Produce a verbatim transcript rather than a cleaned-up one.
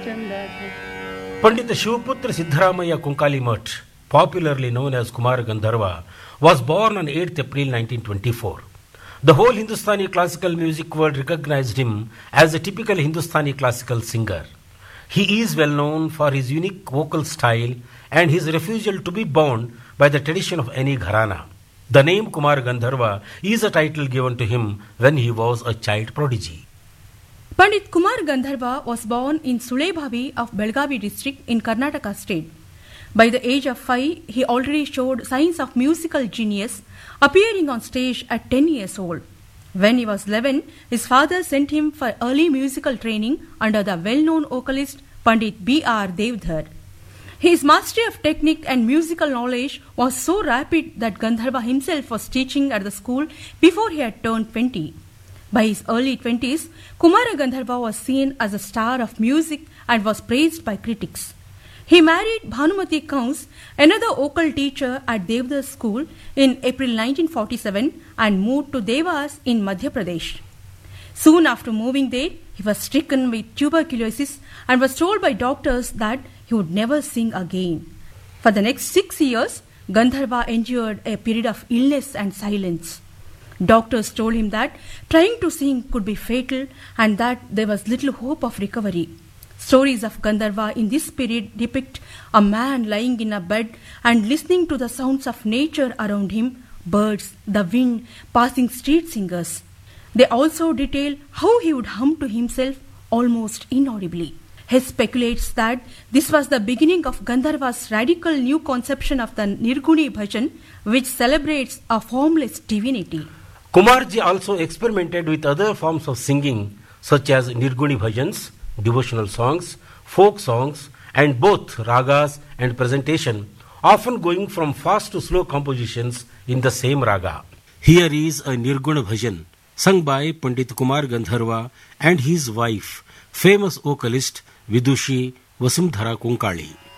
Pandit Shivaputra Siddharamaya Konkali Mutt, popularly known as Kumar Gandharva, was born on eighth April nineteen twenty-four. The whole Hindustani classical music world recognized him as a typical Hindustani classical singer. He is well known for his unique vocal style and his refusal to be bound by the tradition of any gharana. The name Kumar Gandharva is a title given to him when he was a child prodigy. Pandit Kumar Gandharva was born in Sulebhavi of Belgavi district in Karnataka state. By the age of five, he already showed signs of musical genius, appearing on stage at ten years old. When he was eleven, his father sent him for early musical training under the well-known vocalist Pandit B R Devdhar. His mastery of technique and musical knowledge was so rapid that Gandharva himself was teaching at the school before he had turned twenty. By his early twenties, Kumara Gandharva was seen as a star of music and was praised by critics. He married Bhanumati Kaus, another vocal teacher at Devdhar's school, in April nineteen forty-seven and moved to Devas in Madhya Pradesh. Soon after moving there, he was stricken with tuberculosis and was told by doctors that he would never sing again. For the next six years, Gandharva endured a period of illness and silence. Doctors told him that trying to sing could be fatal and that there was little hope of recovery. Stories of Gandharva in this period depict a man lying in a bed and listening to the sounds of nature around him, birds, the wind, passing street singers. They also detail how he would hum to himself almost inaudibly. Hess speculates that this was the beginning of Gandharva's radical new conception of the Nirguni Bhajan, which celebrates a formless divinity. Kumarji also experimented with other forms of singing such as Nirguni Bhajans, devotional songs, folk songs, and both ragas and presentation, often going from fast to slow compositions in the same raga. Here is a Nirguna Bhajan sung by Pandit Kumar Gandharva and his wife, famous vocalist Vidushi Vasundhara Konkali.